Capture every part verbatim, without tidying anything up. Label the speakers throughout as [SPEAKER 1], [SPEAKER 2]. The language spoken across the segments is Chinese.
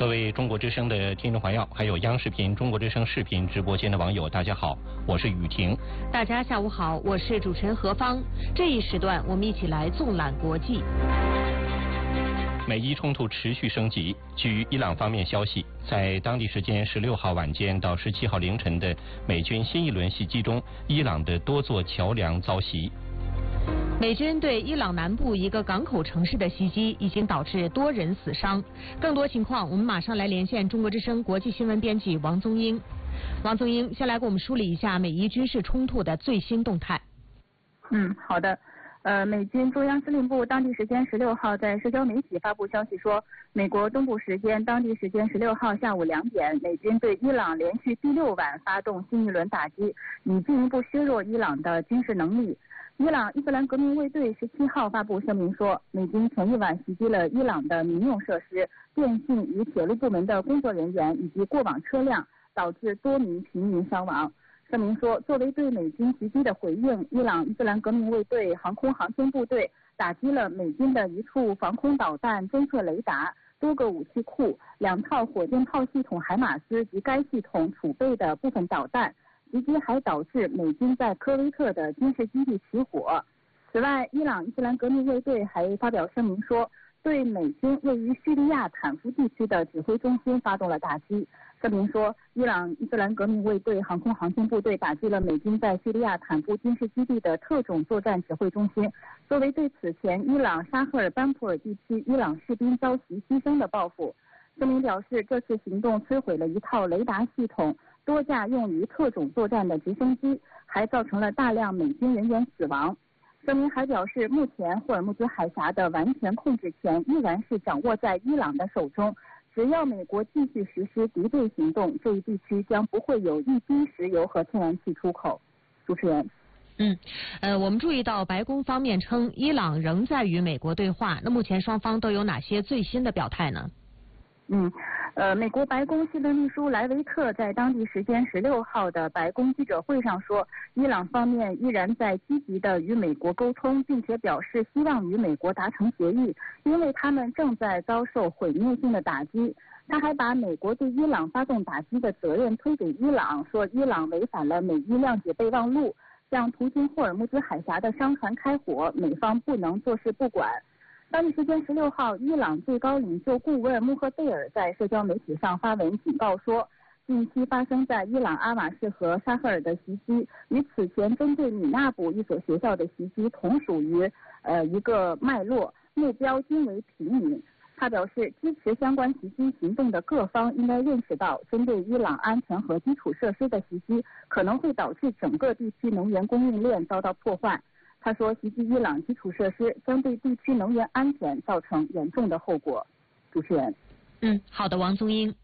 [SPEAKER 1] 各位中国之声的听众朋友，还有央视频、中国之声视频直播间的网友，大家好，我是雨婷。
[SPEAKER 2] 大家下午好，我是主持人何芳。这一时段，我们一起来纵览国际。
[SPEAKER 1] 美伊冲突持续升级。据伊朗方面消息，在当地时间十六号晚间到十七号凌晨的美军新一轮袭击中，伊朗的多座桥梁遭袭。
[SPEAKER 2] 美军对伊朗南部一个港口城市的袭击已经导致多人死伤。更多情况，我们马上来连线中国之声国际新闻编辑王宗英。王宗英，先来给我们梳理一下美伊军事冲突的最新动态。
[SPEAKER 3] 嗯，好的。呃，美军中央司令部当地时间十六号在社交媒体发布消息说，美国东部时间当地时间十六号下午两点，美军对伊朗连续第六晚发动新一轮打击，以进一步削弱伊朗的军事能力。伊朗伊斯兰革命卫队十七号发布声明说，美军前一晚袭击了伊朗的民用设施、电信与铁路部门的工作人员以及过往车辆，导致多名平民伤亡。声明说，作为对美军袭击的回应，伊朗伊斯兰革命卫队航空航天部队打击了美军的一处防空导弹侦测雷达、多个武器库、两套火箭炮系统海马斯及该系统储备的部分导弹。袭击还导致美军在科威特的军事基地起火。此外，伊朗伊斯兰革命卫队还发表声明说，对美军位于叙利亚坦夫地区的指挥中心发动了打击。声明说，伊朗伊斯兰革命卫队航空航天部队打击了美军在叙利亚坦夫军事基地的特种作战指挥中心，作为对此前伊朗沙赫尔班普尔地区伊朗士兵遭袭牺牲的报复。声明表示，这次行动摧毁了一套雷达系统、多架用于特种作战的直升机，还造成了大量美军人员死亡。声明还表示，目前霍尔木兹海峡的完全控制权依然是掌握在伊朗的手中，只要美国继续实施敌对行动，这一地区将不会有一滴石油和天然气出口。主持人。
[SPEAKER 2] 嗯，呃，我们注意到白宫方面称，伊朗仍在与美国对话。那目前双方都有哪些最新的表态呢？
[SPEAKER 3] 嗯，呃，美国白宫新闻秘书莱维特在当地时间十六号的白宫记者会上说，伊朗方面依然在积极的与美国沟通，并且表示希望与美国达成协议，因为他们正在遭受毁灭性的打击。他还把美国对伊朗发动打击的责任推给伊朗，说伊朗违反了美伊谅解备忘录，向途经霍尔木兹海峡的商船开火，美方不能坐视不管。当地时间十六号，伊朗最高领袖顾问穆赫贝尔在社交媒体上发文警告说，近期发生在伊朗阿瓦士和沙赫尔的袭击，与此前针对米纳卜一所学校的袭击同属于呃一个脉络，目标均为平民。他表示，支持相关袭击行动的各方应该认识到，针对伊朗安全和基础设施的袭击可能会导致整个地区能源供应链遭到破坏。他说，袭击伊朗基础设施将对地区能源安全造成严重的后果。主持人。
[SPEAKER 2] 嗯，好的，王宗英。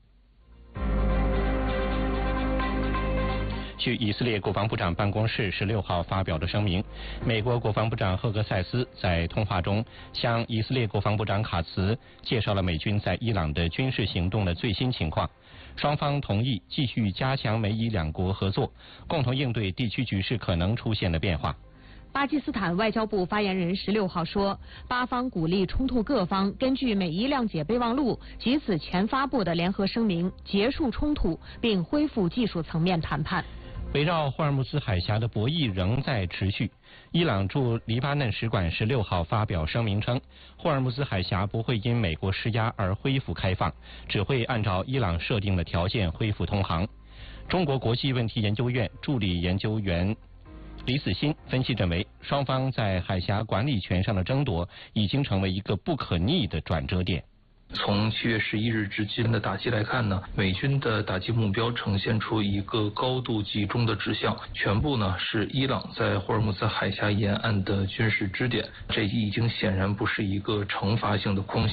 [SPEAKER 1] 据以色列国防部长办公室十六号发表的声明，美国国防部长赫格塞斯在通话中向以色列国防部长卡茨介绍了美军在伊朗的军事行动的最新情况。双方同意继续加强美伊两国合作，共同应对地区局势可能出现的变化。
[SPEAKER 2] 巴基斯坦外交部发言人十六号说，巴方鼓励冲突各方根据美伊谅解备忘录及此前发布的联合声明结束冲突，并恢复技术层面谈判。
[SPEAKER 1] 围绕霍尔木兹海峡的博弈仍在持续。伊朗驻黎巴嫩使馆十六号发表声明称，霍尔木兹海峡不会因美国施压而恢复开放，只会按照伊朗设定的条件恢复通航。中国国际问题研究院助理研究员李子欣分析认为，双方在海峡管理权上的争夺已经成为一个不可逆的转折点。
[SPEAKER 4] 从七月十一日至今的打击来看呢，美军的打击目标呈现出一个高度集中的指向，全部呢是伊朗在霍尔木兹海峡沿岸的军事支点，这已经显然不是一个惩罚性的空袭。